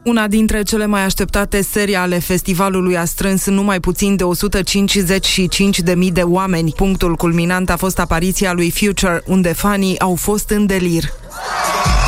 Una dintre cele mai așteptate serii ale festivalului a strâns numai puțin de 155.000 de oameni. Punctul culminant a fost apariția lui Future, unde fanii au fost în delir.